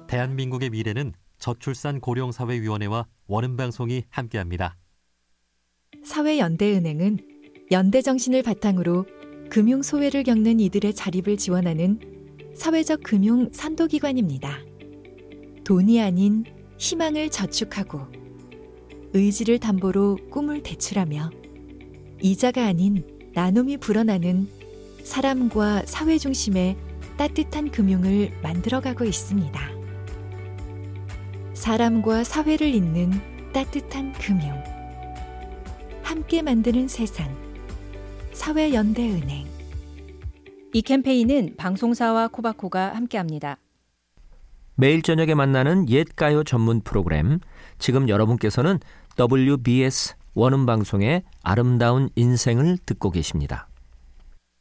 대한민국의 미래는 저출산 고령사회위원회와 원음방송이 함께합니다. 사회연대은행은 연대정신을 바탕으로 금융소외를 겪는 이들의 자립을 지원하는 사회적 금융 선도기관입니다. 돈이 아닌 희망을 저축하고 의지를 담보로 꿈을 대출하며 이자가 아닌 나눔이 불어나는 사람과 사회 중심의 따뜻한 금융을 만들어가고 있습니다. 사람과 사회를 잇는 따뜻한 금융. 함께 만드는 세상. 사회연대은행. 이 캠페인은 방송사와 코바코가 함께합니다. 매일 저녁에 만나는 옛가요 전문 프로그램. 지금 여러분께서는 WBS 원음방송의 아름다운 인생을 듣고 계십니다.